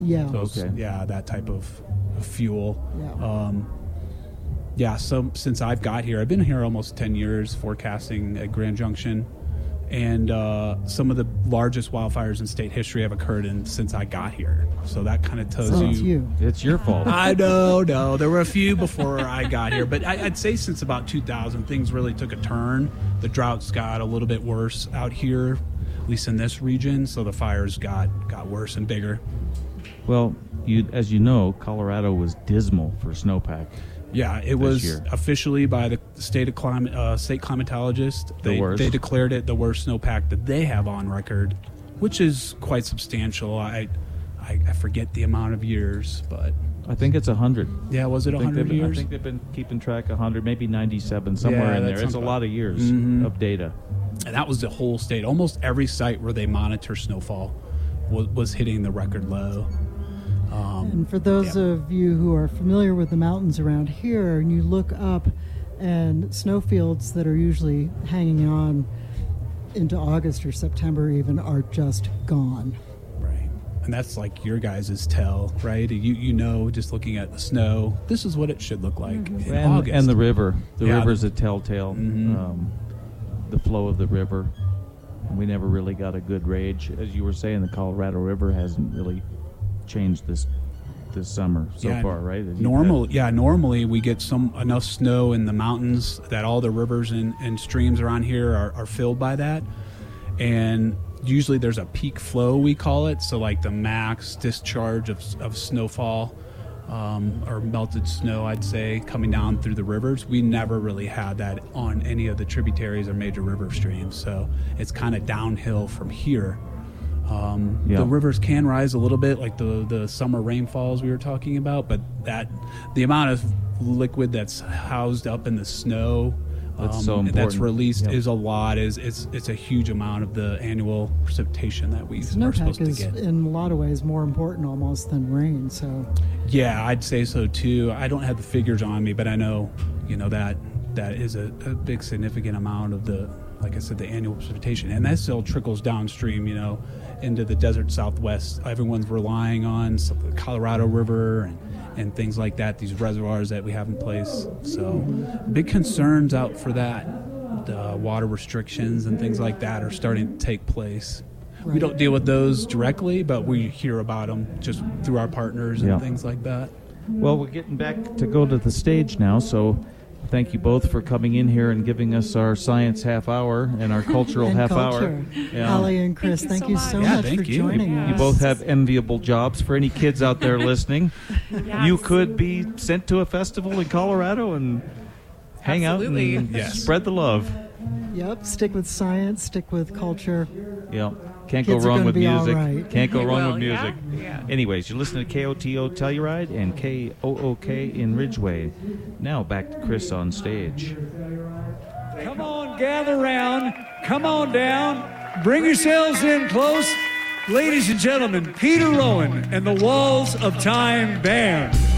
Yeah. That type of fuel. Yeah. So since I've got here, I've been here almost 10 years forecasting at Grand Junction. And some of the largest wildfires in state history have occurred since I got here. So that kind of tells you. It's your fault. I know. There were a few before I got here. But I'd say since about 2000, things really took a turn. The droughts got a little bit worse out here, at least in this region. So the fires got worse and bigger. Well, as you know, Colorado was dismal for snowpack. Yeah, it was officially by the state climatologist. They declared it the worst snowpack that they have on record, which is quite substantial. I forget the amount of years, but I think it's 100. Yeah, was it 100 years? I think they've been keeping track 100, maybe 97, somewhere in there. It's a lot of years of data. And that was the whole state. Almost every site where they monitor snowfall was hitting the record low. And for those of you who are familiar with the mountains around here, and you look up, and snowfields that are usually hanging on into August or September even are just gone. Right. And that's like your guys' tell, right? You know, just looking at the snow, this is what it should look like in August. And the river. The river's a telltale. The flow of the river. We never really got a good rage. As you were saying, the Colorado River hasn't really changed this summer so far, right? Normally we get enough snow in the mountains that all the rivers and streams around here are filled by that, and usually there's a peak flow, we call it, so like the max discharge of snowfall or melted snow, I'd say, coming down through the rivers. We never really had that on any of the tributaries or major river streams, so it's kind of downhill from here. The rivers can rise a little bit, like the summer rainfalls we were talking about, but the amount of liquid that's housed up in the snow that's released is a lot. It's a huge amount of the annual precipitation that we are supposed to get. Snowpack is in a lot of ways more important almost than rain. So yeah, I'd say so too. I don't have the figures on me, but I know that is a big significant amount of the, like I said, the annual precipitation, and that still trickles downstream, into the desert Southwest. Everyone's relying on the Colorado River and things like that, these reservoirs that we have in place. So big concerns out for that. The water restrictions and things like that are starting to take place. Right. We don't deal with those directly, but we hear about them just through our partners and things like that. Well, we're getting back to go to the stage now, so thank you both for coming in here and giving us our science half hour and our cultural half hour. Yeah. Holly and Chris, thank you so much for joining us. You both have enviable jobs. For any kids out there listening, you could be sent to a festival in Colorado and hang out and spread the love. Yep, stick with science, stick with culture. Yep. Can't go wrong with music. Right. Can't go wrong with music. Yeah. Anyways, you listen to KOTO Telluride and KOOK in Ridgeway. Now back to Chris on stage. Come on, gather round. Come on down. Bring yourselves in close. Ladies and gentlemen, Peter Rowan and the Walls of Time Band.